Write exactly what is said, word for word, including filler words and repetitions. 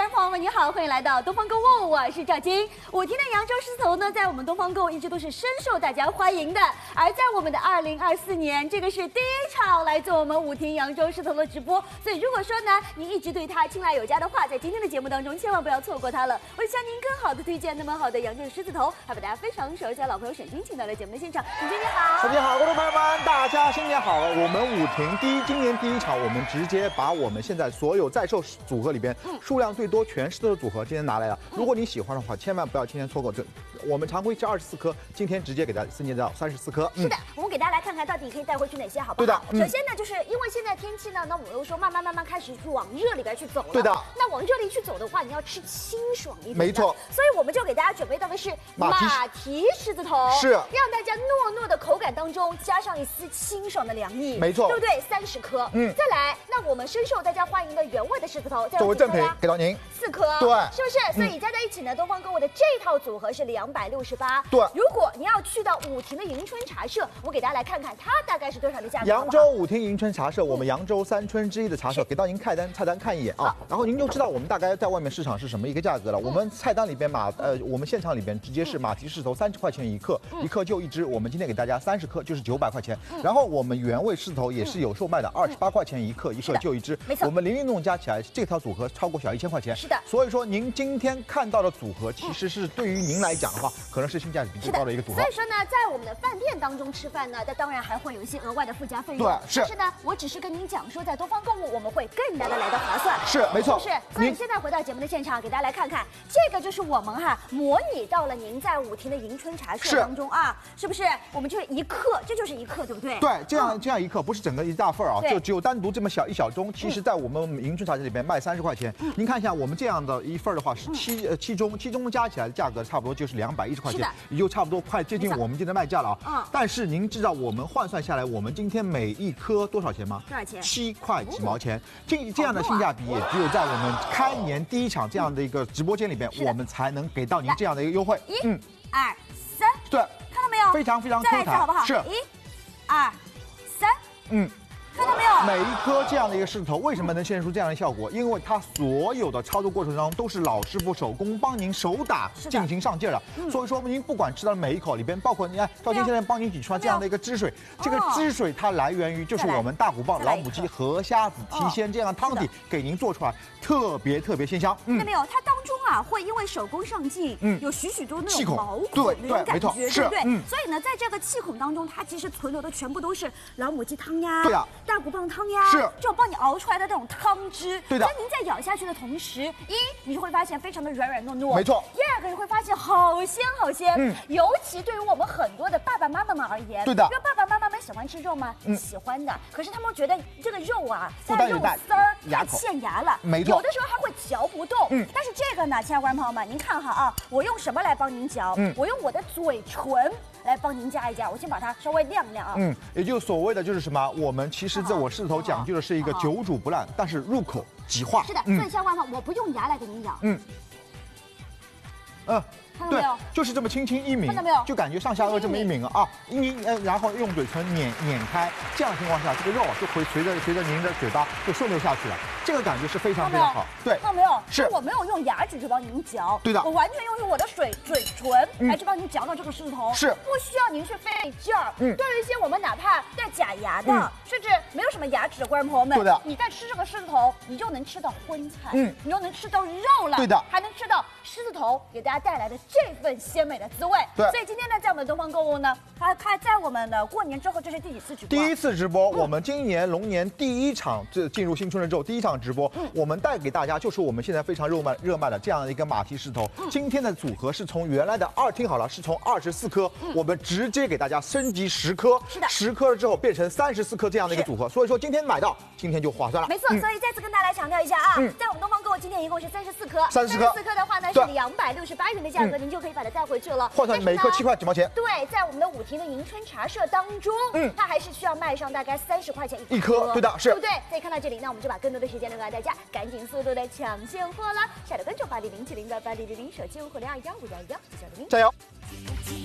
观众朋友们，你好，欢迎来到东方购物，我是赵晶。五天的扬州狮子头呢，在我们东方购物一直都是深受大家欢迎的。而在我们的二零二四年，这个是第一场来自我们五天扬州狮子头的直播。所以如果说呢，您一直对它青睐有加的话，在今天的节目当中，千万不要错过它了。为了向您更好的推荐那么好的扬州狮子头，还把大家非常熟悉的老朋友沈晶请到了节目的现场。沈晶你好， 大家好，观众朋友们，大家新年好！我们五亭第一，今年第一场，我们直接把我们现在所有在售组合里边数量最多全狮子的组合今天拿来了。如果你喜欢的话，千万不要今天错过这。我们常规是二十四颗，今天直接给大家增加到三十四颗。 是的，我们给大家来看看到底可以带回去哪些，好不好？ 对的。嗯、 首先呢，就是因为现在天气呢，那我们又说慢慢慢慢开始往热里边去走了。 对的。 那往热里去走的话，你要吃清爽一点。 没错。 所以我们就给大家准备到的是马蹄狮子头， 是让大家糯糯的口感当中加上一丝清爽的凉意。 没错， 对不对？三十颗。嗯。再来，那我们深受大家欢迎的原味的狮子头， 作为赠品给到您四颗。 对， 是不是？所以加在一起呢，东方购物的这套组合是两百六十八。 对， 如果你要去到五亭的迎春茶社，我给大家来看看它大概是多少的价格。 扬州五亭迎春茶社，我们扬州三春之一的茶社，给到您菜单菜单看一眼啊，然后您就知道我们大概在外面市场是什么一个价格了。我们菜单里边马呃，我们现场里边直接是马蹄狮子头三十块钱一克，一克就一只，我们今天给大家三十颗就是九百块钱。然后我们原味狮子头也是有售卖的，二十八块钱一克，一克就一只。 没错， 我们零零弄加起来这套组合超过小一千块钱。 是的， 所以说您今天看到的组合，其实是对于您来讲的话，可能是性价比最高的一个组合。 所以说呢，在我们的饭店当中吃饭呢，那当然还会有一些额外的附加费用。 对，是。 但是呢，我只是跟您讲说，在东方购物我们会更加的来的划算。 是，没错。 是。所以现在回到节目的现场，给大家来看看，这个就是我们哈模拟到了您在五亭的迎春茶社当中啊，是不是？我们就是一克，这就是一克，对不对？ 对，这样、嗯、这样一克不是整个一大份啊，就只有单独这么小一小盅。其实，在我们迎春茶社里边卖三十块钱。嗯、您看一下，我们这样的一份的话是七、嗯、呃七盅，七盅加起来的价格差不多就是两百一十块钱，也就差不多快接近我们今天卖价了啊。嗯。但是您知道我们换算下来，我们今天每一颗多少钱吗？ 多少钱？ 七块几毛钱。这这样的性价比，也只有在我们开年第一场这样的一个直播间里边，我们才能给到您这样的一个优惠。 一、嗯、二、三， 对， 看到没有？ 非常非常 Q 弹，好不好？ 是。 一、二、三， 嗯。 看到没有？ 每一颗这样的一个狮子头，为什么能现出这样的效果？因为它所有的操作过程当中都是老师傅手工帮您手打进行上劲了，嗯、所以说您不管吃到每一口里边，包括你看赵晶现在帮您挤出来这样的一个汁水，这个汁水它来源于就是我们大骨棒、老母鸡、河虾子、蹄鲜这样的汤底给您做出来，特别特别鲜香。 看到没有？它当中啊会因为手工上劲，嗯，有许许多多那种毛孔的那种感觉，对不对？嗯。所以呢，在这个气孔当中，它其实存留的全部都是老母鸡汤呀， 对啊， 大骨棒汤呀。 是， 这种帮你熬出来的这种汤汁， 对的。 所以您在咬下去的同时，一你就会发现非常的软软糯糯， 没错。 第二个你会发现好鲜好鲜，嗯，尤其对于我们很多的爸爸妈妈们而言， 对的。 因为爸爸妈妈们喜欢吃肉吗？嗯，喜欢的。可是他们觉得这个肉啊， 在肉丝儿太欠牙了， 没错。 有的时候还会嚼不动，嗯。但是这个呢，亲爱的观众朋友们，您看哈啊，我用什么来帮您嚼？嗯，我用我的嘴唇来帮您夹一夹，我先把它稍微晾晾啊。 嗯，也就所谓的就是什么，我们其实在我狮子头讲究的是一个久煮不烂，但是入口即化。 是的，所以相关的我不用牙来给您咬。嗯。 嗯。 对， 就是这么轻轻一抿，就感觉上下颚这么一抿啊，一呃，然后用嘴唇碾碾开，这样的情况下，这个肉就会随着随着您的嘴巴就顺流下去了，这个感觉是非常非常好。对， 看到没有？ 是我没有用牙齿去帮您嚼， 对的， 我完全用我的水嘴唇来去帮您嚼到这个狮子头， 是不需要您去费劲儿。嗯，对于一些我们哪怕带假牙的，甚至没有什么牙齿的观众朋友们， 对的， 你在吃这个狮子头，你就能吃到荤菜，嗯，你又能吃到肉了， 对的， 还能吃到狮子头给大家带来的这份鲜美的滋味。 对， 所以今天呢，在我们的东方购物呢，它它在我们的过年之后，这是第几次直播？ 第一次直播，我们今年龙年第一场这进入新春了之后，第一场直播，我们带给大家就是我们现在非常热卖热卖的这样的一个马蹄狮子头。今天的组合是从原来的二，听好了，是从二十四颗，我们直接给大家升级十颗， 是的， 十颗了之后变成三十四颗这样的一个组合。所以说今天买到，今天就划算了。 没错，所以再次跟大家来强调一下啊，在我们东方购物今天一共是三十四颗， 三十四颗， 四颗的话呢是两百六十八元的价格，您就可以把它带回去了。 换算每颗七块几毛钱。 对，在我们的五亭的迎春茶社当中，嗯，它还是需要卖上大概三十块钱一颗， 对的，是， 对不对？所以看到这里，那我们就把更多的时间留给大家，赶紧速度的抢现货了。下的关注八零零七零的八零零零手机五五零二幺五幺幺，加油！